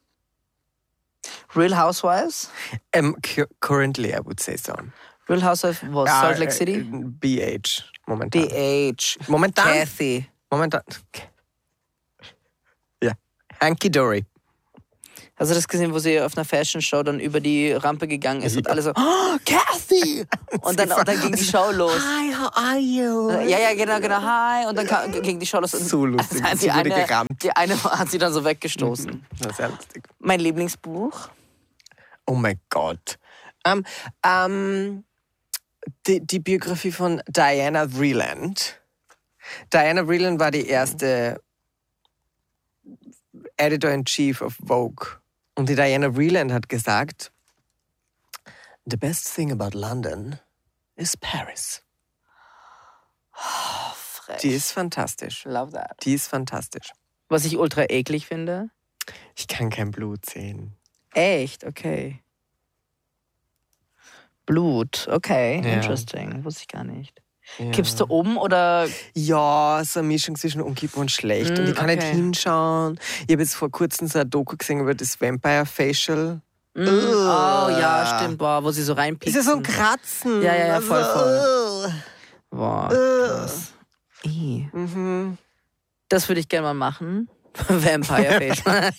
Real Housewives. um, currently I would say so. Real Housewives was Ah, Salt Lake äh, City. B H. Momentan. The Age. Momentan. Kathy. Momentan. Ja. Hanky Dory. Hast du das gesehen, wo sie auf einer Fashion Show dann über die Rampe gegangen ist und alle so, oh, Kathy! Und dann, und dann ging die Show los. Hi, how are you? Ja, ja, genau, genau, hi. Und dann kam, ging die Show los. Und So lustig. also Sie die, wurde eine, gerammt. die eine hat sie dann so weggestoßen. Das ist sehr lustig. Mein Lieblingsbuch? Oh mein Gott. Ähm, ähm, die, die Biografie von Diana Vreeland. Diana Vreeland war die erste Editor-in-Chief of Vogue. Und die Diana Vreeland hat gesagt, the best thing about London is Paris. Oh, frech. Die ist fantastisch. Love that. Die ist fantastisch. Was ich ultra eklig finde? Ich kann kein Blut sehen. Echt? Okay. Blut, okay, Ja. interesting. Wusste ich gar nicht. Ja. Kippst du um oder? Ja, so eine Mischung zwischen unkipp und schlecht. Mm, und ich kann nicht okay. hinschauen. Ich habe jetzt vor kurzem so ein Doku gesehen über das Vampire Facial. Mm, oh ja, stimmt, boah, wo sie so Ist reinpieksen. ja so ein Kratzen. Ja, ja, ja, voll, voll. Boah, krass. Ih. Mhm. Das würde ich gerne mal machen. Vampire Face.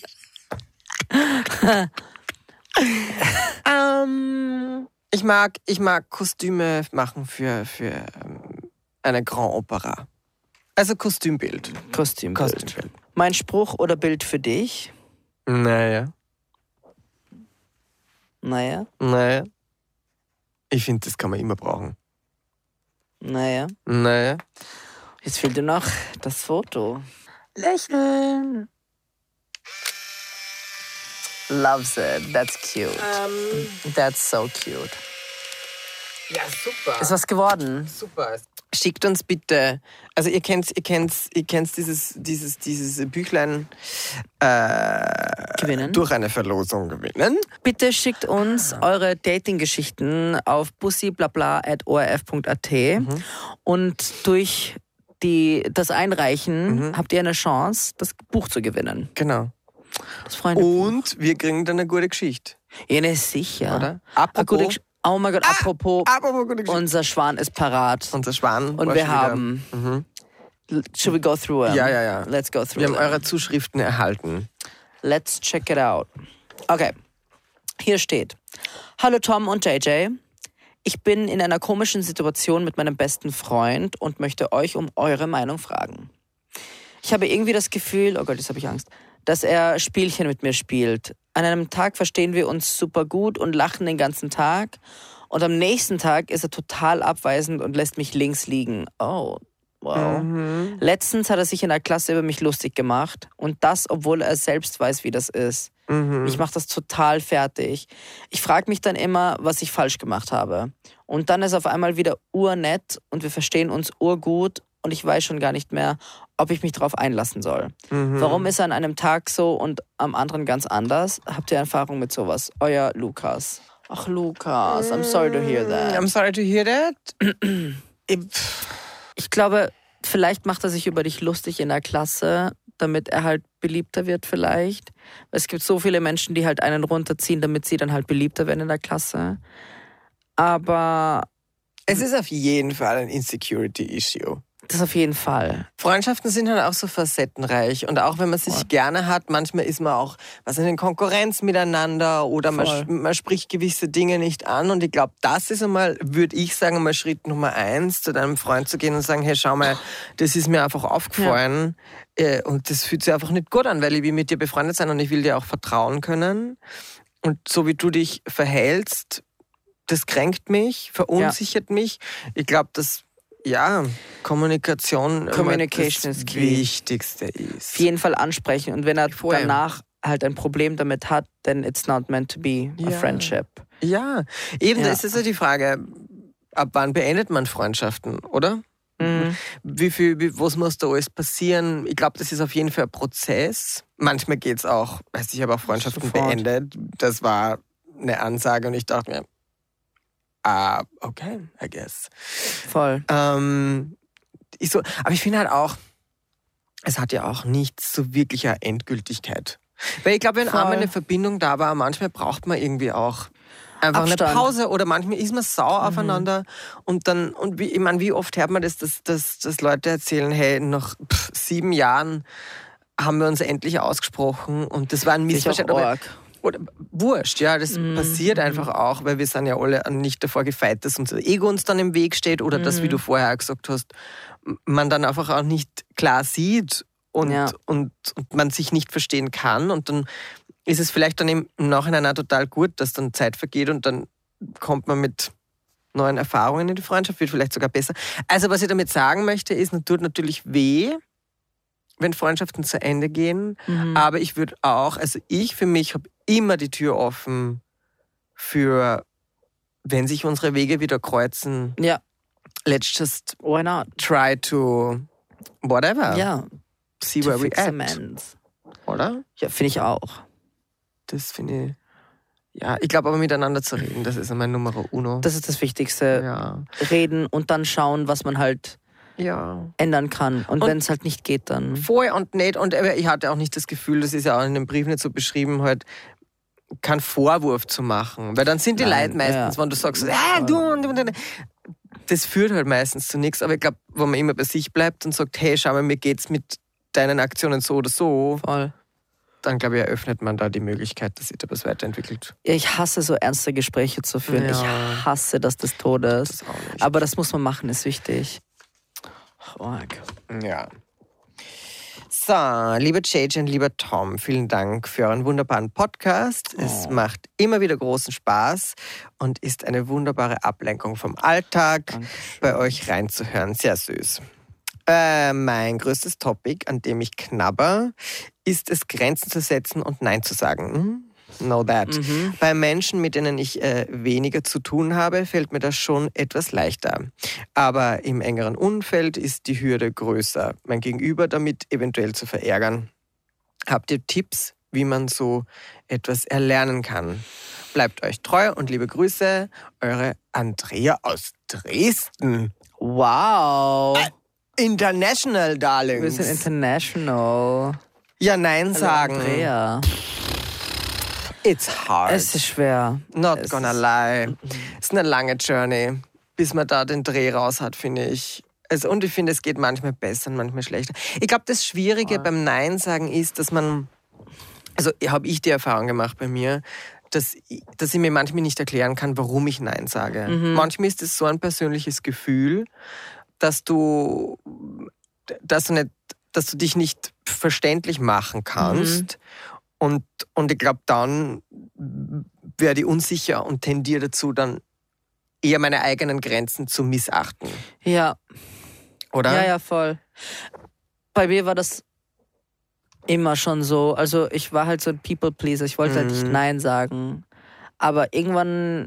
ähm, ich, mag, ich mag Kostüme machen für, für ähm, eine Grand Opera. Also Kostümbild. Kostümbild. Kostümbild. Mein Spruch oder Bild für dich? Naja, Naja, naja. Ich finde, das kann man immer brauchen. naja. Naja. Jetzt fehlt dir noch das Foto. Lächeln. Loves it. That's cute. Ähm, That's so cute. ja, super. Ist was geworden? Super. Schickt uns bitte, also ihr kennt, ihr kennt, ihr kennt dieses, dieses, dieses Büchlein äh, Gewinnen. durch eine Verlosung gewinnen. Bitte schickt uns eure Dating-Geschichten auf bussi-blabla at o r f punkt a t Mhm. und durch die, das Einreichen habt ihr eine Chance, das Buch zu gewinnen. Genau. Das Freunde. Und wir kriegen dann eine gute Geschichte, Ja, ne, sicher. oder? Eine Apropos, gute Gesch- oh mein Gott, apropos, apropos gute Geschichte. unser Schwan ist parat. Unser Schwan. Und war wir schon wieder- haben, Mhm. should we go through them? Ja, ja, ja. Let's go through Wir haben them. eure Zuschriften erhalten. Let's check it out. Okay, hier steht. Hallo Tom und J J. Ich bin in einer komischen Situation mit meinem besten Freund und möchte euch um eure Meinung fragen. Ich habe irgendwie das Gefühl, oh Gott, jetzt habe ich Angst, dass er Spielchen mit mir spielt. An einem Tag verstehen wir uns super gut und lachen den ganzen Tag. Und am nächsten Tag ist er total abweisend und lässt mich links liegen. Oh, wow. Mhm. Letztens hat er sich in der Klasse über mich lustig gemacht. Und das, obwohl er selbst weiß, wie das ist. Mhm. Ich mache das total fertig. Ich frage mich dann immer, was ich falsch gemacht habe. Und dann ist er auf einmal wieder urnett und wir verstehen uns urgut und ich weiß schon gar nicht mehr, ob ich mich darauf einlassen soll. Mhm. Warum ist er an einem Tag so und am anderen ganz anders? Habt ihr Erfahrung mit sowas? Euer Lukas. Ach, Lukas, I'm sorry to hear that. I'm sorry to hear that. Ich- Ich glaube, vielleicht macht er sich über dich lustig in der Klasse, damit er halt beliebter wird vielleicht. Es gibt so viele Menschen, die halt einen runterziehen, damit sie dann halt beliebter werden in der Klasse. Aber Es ist auf jeden Fall ein Insecurity-Issue. das auf jeden Fall. Freundschaften sind halt auch so facettenreich und auch wenn man sich Voll. gerne hat, manchmal ist man auch was in Konkurrenz miteinander oder man, Voll. sch- man spricht gewisse Dinge nicht an und ich glaube, das ist einmal, würde ich sagen, mal Schritt Nummer eins, zu deinem Freund zu gehen und sagen, hey, schau mal, das ist mir einfach aufgefallen äh, und das fühlt sich einfach nicht gut an, weil ich will mit dir befreundet sein und ich will dir auch vertrauen können und so wie du dich verhältst, das kränkt mich, verunsichert mich. Ich glaube, dass ja, Kommunikation immer Communication das is key. Wichtigste ist. Auf jeden Fall ansprechen. Und wenn er Voll. danach halt ein Problem damit hat, then it's not meant to be a Ja. friendship. Ja, eben, Ja. das ist ja die Frage, ab wann beendet man Freundschaften, oder? Mhm. Wie viel, wie, was muss da alles passieren? Ich glaube, das ist auf jeden Fall ein Prozess. Manchmal geht es auch, weiß ich habe auch Freundschaften Sofort. beendet. Das war eine Ansage und ich dachte mir, ah, okay, I guess. Voll. Ähm, ich so, aber ich finde halt auch, es hat ja auch nicht so wirklich eine Endgültigkeit. Weil ich glaube, wenn Voll. einmal eine Verbindung da war, manchmal braucht man irgendwie auch Einfach Abstand. eine Pause oder manchmal ist man sauer mhm. aufeinander und dann, und wie, ich meine, wie oft hört man das, dass, dass, dass Leute erzählen, hey, nach pff, sieben Jahren haben wir uns endlich ausgesprochen und das war ein Missverständnis. Oder, oder wurscht, ja, das mhm. passiert einfach auch, weil wir sind ja alle nicht davor gefeit, dass unser Ego uns dann im Weg steht oder mhm. dass, wie du vorher gesagt hast, man dann einfach auch nicht klar sieht und, ja. und, und man sich nicht verstehen kann und dann ist es vielleicht dann im Nachhinein auch total gut, dass dann Zeit vergeht und dann kommt man mit neuen Erfahrungen in die Freundschaft, wird vielleicht sogar besser. Also was ich damit sagen möchte, ist, es tut natürlich weh, wenn Freundschaften zu Ende gehen, mhm. aber ich würde auch, also ich für mich habe immer die Tür offen für, wenn sich unsere Wege wieder kreuzen, ja. let's just Why not? try to whatever. Ja. See to where we at. Amends. Oder? Ja, finde ich auch. Das finde ich, ja, ich glaube aber miteinander zu reden, das ist mein Numero uno. Das ist das Wichtigste. Ja. Reden und dann schauen, was man halt ja. ändern kann. Und, und wenn es halt nicht geht, dann... Voll und nicht. Und ich hatte auch nicht das Gefühl, das ist ja auch in dem Brief nicht so beschrieben, halt keinen Vorwurf zu machen. Weil dann sind die Nein, Leute meistens, ja. wenn du sagst, ah, du und du. Das führt halt meistens zu nichts. Aber ich glaube, wenn man immer bei sich bleibt und sagt, hey, schau mal, mir geht's mit deinen Aktionen so oder so. Voll. Dann, glaube ich, eröffnet man da die Möglichkeit, dass sich da was weiterentwickelt. Ja, ich hasse so ernste Gespräche zu führen. Ja. Ich hasse das des Todes. Das auch nicht. Aber das muss man machen, ist wichtig. Oh, ja. So, liebe J J und lieber Tom, vielen Dank für euren wunderbaren Podcast. Oh. Es macht immer wieder großen Spaß und ist eine wunderbare Ablenkung vom Alltag, Dankeschön. Bei euch reinzuhören. Sehr süß. Äh, mein größtes Topic, an dem ich knabber, ist es, Grenzen zu setzen und Nein zu sagen. Hm? Know that. Mhm. Bei Menschen, mit denen ich äh, weniger zu tun habe, fällt mir das schon etwas leichter. Aber im engeren Umfeld ist die Hürde größer, mein Gegenüber damit eventuell zu verärgern. Habt ihr Tipps, wie man so etwas erlernen kann? Bleibt euch treu und liebe Grüße, eure Andrea aus Dresden. Wow. Äh, international, Darlings. Wir sind international. Ja, Nein sagen. Hallo, Andrea. It's hard. Es ist schwer. Not es gonna lie. Es ist eine lange Journey, bis man da den Dreh raus hat, finde ich. Also, und ich finde, es geht manchmal besser und manchmal schlechter. Ich glaube, das Schwierige oh. beim Nein sagen ist, dass man, also habe ich die Erfahrung gemacht bei mir, dass, dass ich mir manchmal nicht erklären kann, warum ich Nein sage. Mhm. Manchmal ist es so ein persönliches Gefühl, dass du, dass du, nicht, dass du dich nicht verständlich machen kannst. Mhm. Und, und ich glaube, dann werde ich unsicher und tendiere dazu, dann eher meine eigenen Grenzen zu missachten. Ja. Oder? Ja, ja, voll. Bei mir war das immer schon so. Also ich war halt so ein People-Pleaser. Ich wollte mhm. halt nicht Nein sagen. Aber irgendwann,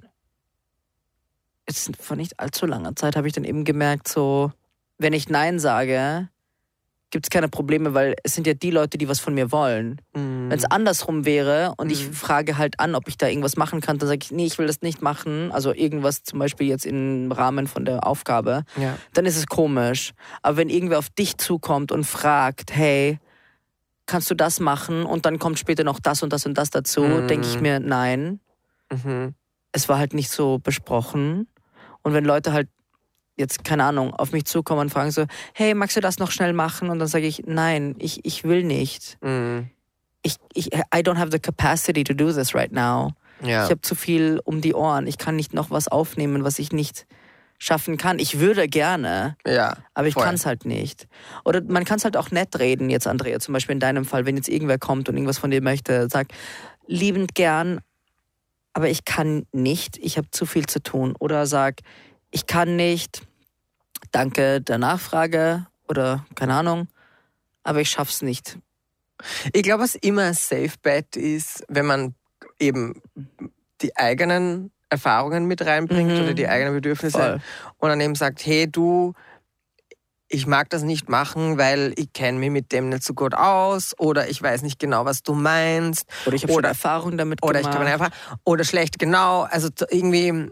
jetzt vor nicht allzu langer Zeit, habe ich dann eben gemerkt, so, wenn ich Nein sage, gibt es keine Probleme, weil es sind ja die Leute, die was von mir wollen. Mm. Wenn es andersrum wäre und mm. ich frage halt an, ob ich da irgendwas machen kann, dann sage ich, nee, ich will das nicht machen, also irgendwas zum Beispiel jetzt im Rahmen von der Aufgabe, ja. dann ist es komisch. Aber wenn irgendwer auf dich zukommt und fragt, hey, kannst du das machen und dann kommt später noch das und das und das dazu, mm. denke ich mir, nein. Mhm. Es war halt nicht so besprochen. Und wenn Leute halt jetzt, keine Ahnung, auf mich zukommen und fragen so, hey, magst du das noch schnell machen? Und dann sage ich, nein, ich, ich will nicht. Mm. Ich, ich, I don't have the capacity to do this right now. Ja. Ich habe zu viel um die Ohren. Ich kann nicht noch was aufnehmen, was ich nicht schaffen kann. Ich würde gerne, ja, aber ich voll. kann es halt nicht. Oder man kann es halt auch nett reden, jetzt Andrea, zum Beispiel in deinem Fall, wenn jetzt irgendwer kommt und irgendwas von dir möchte, sagt, liebend gern, aber ich kann nicht, ich habe zu viel zu tun. Oder sag, ich kann nicht, danke der Nachfrage oder keine Ahnung, aber ich schaff's nicht. Ich glaube, was immer ein Safe Bet ist, wenn man eben die eigenen Erfahrungen mit reinbringt mhm. oder die eigenen Bedürfnisse Voll. Und dann eben sagt, hey du, ich mag das nicht machen, weil ich kenne mich mit dem nicht so gut aus oder ich weiß nicht genau, was du meinst. Oder ich habe schon Erfahrung damit oder gemacht. Ich einfach, oder schlecht, genau. Also irgendwie,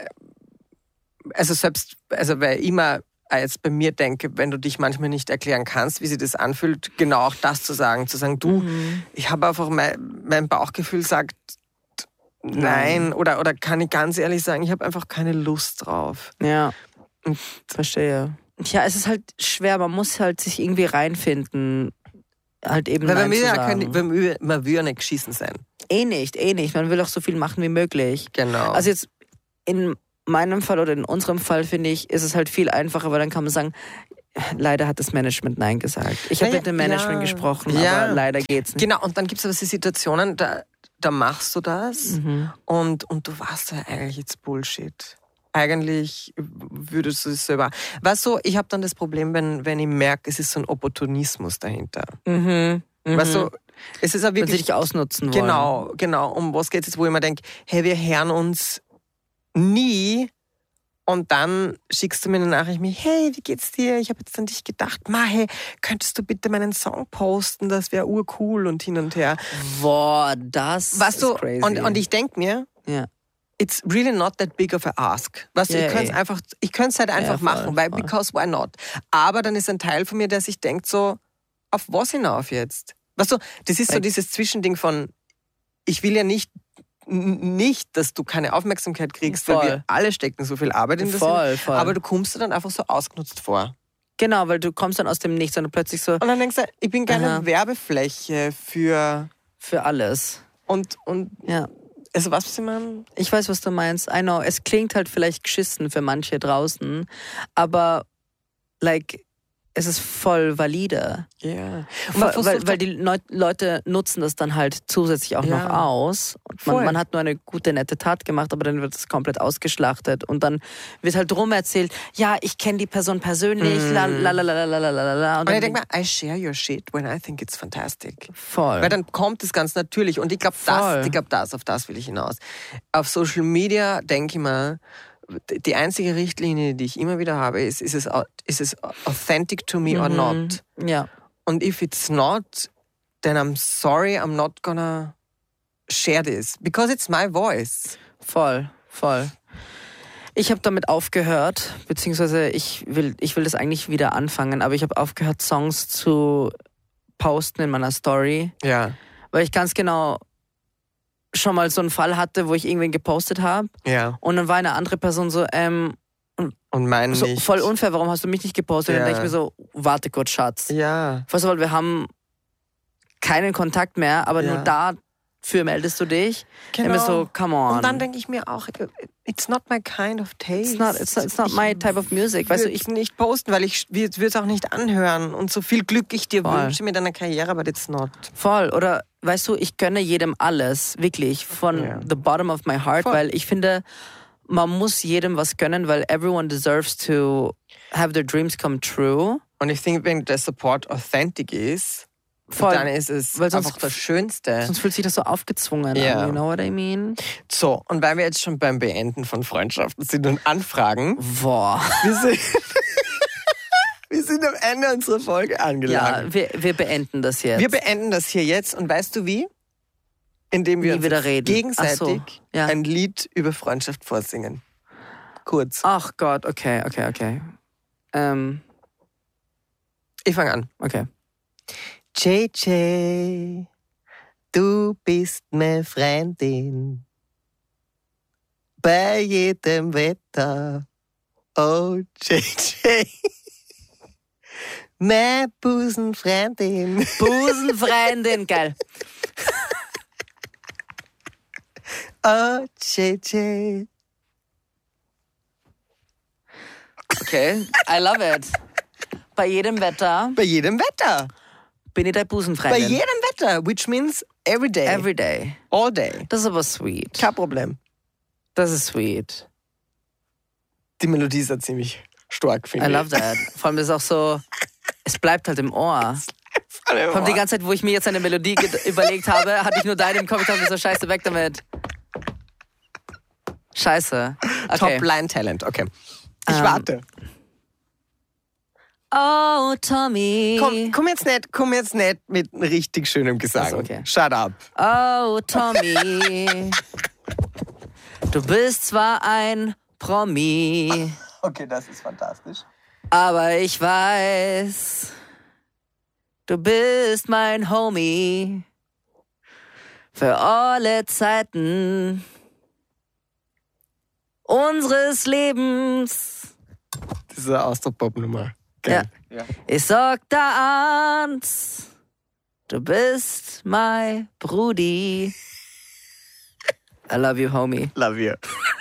also selbst, also weil ich immer jetzt bei mir denke, wenn du dich manchmal nicht erklären kannst, wie sich das anfühlt, genau auch das zu sagen, zu sagen, du, mhm. ich habe einfach, mein, mein Bauchgefühl sagt, nein. Oder, oder kann ich ganz ehrlich sagen, ich habe einfach keine Lust drauf. Ja, verstehe. Tja, es ist halt schwer, man muss halt sich irgendwie reinfinden. Halt eben Weil Nein man will zu ja sagen. kein, man will, man will ja nicht geschissen sein. Eh nicht, eh nicht. Man will auch so viel machen wie möglich. Genau. Also jetzt in meinem Fall oder in unserem Fall, finde ich, ist es halt viel einfacher, weil dann kann man sagen, leider hat das Management Nein gesagt. Ich habe Ja, mit dem Management ja. gesprochen, Ja. aber leider geht's nicht. Genau, und dann gibt es aber so Situationen, da, da machst du das Mhm. und, und du weißt ja eigentlich jetzt Bullshit. Eigentlich würdest du es selber. Weißt du, ich habe dann das Problem, wenn, wenn ich merke, es ist so ein Opportunismus dahinter. Mhm. Mhm. Weißt du, es ist ja Weil sie wirklich. dich ausnutzen wollen. Genau, genau. Um was geht es jetzt, wo ich mir denke, hey, wir hören uns nie und dann schickst du mir eine Nachricht mit, hey, wie geht's dir? Ich habe jetzt an dich gedacht, ma, hey, könntest du bitte meinen Song posten? Das wäre urcool und hin und her. Boah, das Weißt ist du, crazy. und, und ich denke mir, ja. it's really not that big of a ask. Weißt du, Ja, ich könnte es eh. einfach, ich könnte es halt einfach Ja, voll, machen, weil voll. because why not? Aber dann ist ein Teil von mir, der sich denkt so, auf was hinauf jetzt? Weißt du, das ist so Like- dieses Zwischending von, ich will ja nicht, n- nicht, dass du keine Aufmerksamkeit kriegst, weil Voll. wir alle stecken so viel Arbeit in das. Voll, voll. Aber du kommst dir dann einfach so ausgenutzt vor. Genau, weil du kommst dann aus dem Nichts und du plötzlich so Und dann denkst du, ich bin keine Aha. Werbefläche für für alles. und, und Ja. also was sie man. Ich weiß, was du meinst. I know. Es klingt halt vielleicht geschissen für manche draußen, aber like, es ist voll valide. Ja. Weil, weil, weil die Neu- Leute nutzen das dann halt zusätzlich auch Ja. noch aus. Und Voll. man, man hat nur eine gute, nette Tat gemacht, aber dann wird es komplett ausgeschlachtet. Und dann wird halt drum erzählt, ja, ich kenne die Person persönlich, Mhm. la la la la la la la la la. Und dann ich denke mir, I share your shit when I think it's fantastic. voll. Weil dann kommt es ganz natürlich. Und ich glaube, Voll. das, ich glaub, das, auf das will ich hinaus. Auf Social Media denke ich mir, die einzige Richtlinie, die ich immer wieder habe, ist, ist es, ist es authentic to me or not? Ja. Und if it's not, then I'm sorry, I'm not gonna share this. Because it's my voice. Voll, voll. Ich habe damit aufgehört, beziehungsweise ich will, ich will das eigentlich wieder anfangen, aber ich habe aufgehört, Songs zu posten in meiner Story, Ja. weil ich ganz genau schon mal so einen Fall hatte, wo ich irgendwen gepostet habe Ja. und dann war eine andere Person so, ähm, Und mein so nicht. voll unfair, warum hast du mich nicht gepostet? Und Ja. dann denke ich mir so, warte kurz, Schatz. Ja. First of all, wir haben keinen Kontakt mehr, aber Ja. nur dafür meldest du dich. Genau. Immer so, come on. Und dann denke ich mir auch, it's not my kind of taste. It's not, it's not, it's not my type of music. Weißt du, ich ich nicht posten, weil ich würde es auch nicht anhören. Und so viel Glück ich dir Voll. wünsche mit deiner Karriere, but it's not. voll. Oder weißt du, ich gönne jedem alles, wirklich, von Ja. the bottom of my heart, Voll. weil ich finde, man muss jedem was gönnen, weil everyone deserves to have their dreams come true. Und ich denke, wenn der Support authentic ist, Voll. dann ist es Weil sonst- einfach das Schönste. Sonst fühlt sich das so aufgezwungen Ja. an, you know what I mean? So, und weil wir jetzt schon beim Beenden von Freundschaften sind und Anfragen, Boah. wir sind, wir sind am Ende unserer Folge Ja, angelangt. wir, wir beenden das jetzt. Wir beenden das hier jetzt und weißt du wie? Indem wir Nie uns wieder jetzt reden. gegenseitig Ach so, ja. ein Lied über Freundschaft vorsingen. Kurz. Ach Gott, okay, okay, okay. Ähm, Ich fange an. okay. J J, du bist meine Freundin. Bei jedem Wetter. Oh, J J. Meine Busenfreundin. Busenfreundin, geil. Oh, J J. Okay, I love it. Bei jedem Wetter Bei jedem Wetter. bin ich deine Bei Busenfreundin. jedem Wetter, which means every day. Every day. All day. Das ist aber sweet. Kein Problem. Das ist sweet. Die Melodie ist ja ziemlich stark, I finde ich. love that. Vor allem ist auch so, es bleibt halt im Ohr. Vor allem die ganze Zeit, wo ich mir jetzt eine Melodie ge- überlegt habe, hatte ich nur deine im Kopf und dachte mir so, scheiße, weg damit. Scheiße. Okay. Top-Line-Talent, okay. Ich Ähm, warte. Oh, Tommy. Komm, komm, jetzt nicht, komm jetzt nicht mit einem richtig schönem Gesang. Also, okay. Shut up. Oh, Tommy. Du bist zwar ein Promi, Okay, das ist fantastisch. aber ich weiß, du bist mein Homie. Für alle Zeiten unseres Lebens. Diese Austropop-Nummer. Ja. ja. Ich sag da eins, du bist mein Brudi. I love you, homie. Love you.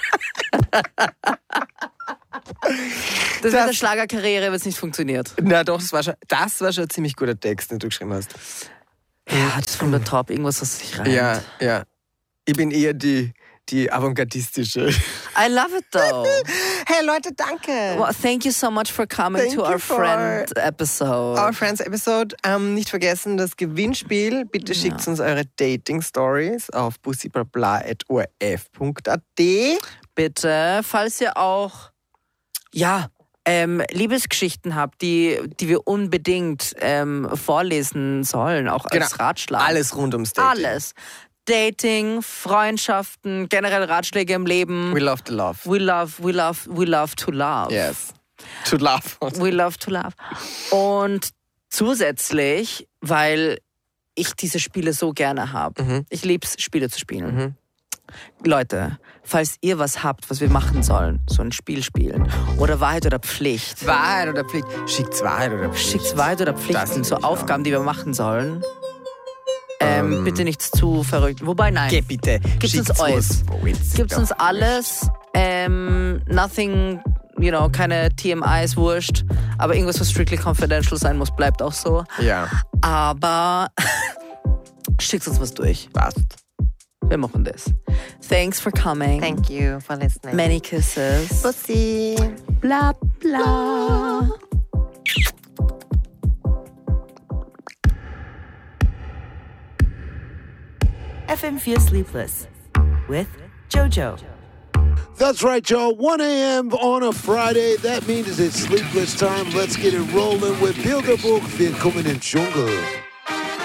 Das, das mit der Schlagerkarriere wird nicht funktioniert. Na doch, das war, schon, das war schon ein ziemlich guter Text, den du geschrieben hast. Ja, das ist von der Top, irgendwas, was sich reimt. Ja, ja. Ich bin eher die, die avantgardistische. I love it though. Hey Leute, danke. Well, thank you so much for coming Thank to our for friend episode. Our Friends Episode. Ähm, nicht vergessen, das Gewinnspiel. Bitte Ja. schickt uns eure Dating-Stories auf bussibabla at o r f punkt a t. Bitte, falls ihr auch ja, ähm, Liebesgeschichten habt, die, die wir unbedingt ähm, vorlesen sollen, auch als Genau. Ratschlag. Alles rund ums Dating. Alles. Dating, Freundschaften, generell Ratschläge im Leben. We love to love. We love, we love, we love to love. Yes. To love. We love to love. Und zusätzlich, weil ich diese Spiele so gerne habe. Mhm. Ich liebe es, Spiele zu spielen. Mhm. Leute, falls ihr was habt, was wir machen sollen, so ein Spiel spielen oder Wahrheit oder Pflicht. Wahrheit oder Pflicht? Schickt's Wahrheit oder Pflicht? Schickt Wahrheit oder Das Pflichten, will so ich Aufgaben, die wir machen sollen. Ähm, Ähm. bitte nichts zu verrückt. Wobei, nein. Geh bitte. Gibt's Schickt's uns alles. was Witziges. Gibt's uns alles. Ähm, nothing, you know, keine T M Is, wurscht. Aber irgendwas, was strictly confidential sein muss, bleibt auch so. Ja, Aber schickt uns was durch. passt. Wir machen das. Thanks for coming. Thank you for listening. Many kisses. Pussy. Bla bla. F M vier Sleepless with JoJo. That's right, y'all. one a.m. on a Friday. That means it's sleepless time. Let's get it rolling with Bilderbuch. Willkommen im Dschungel.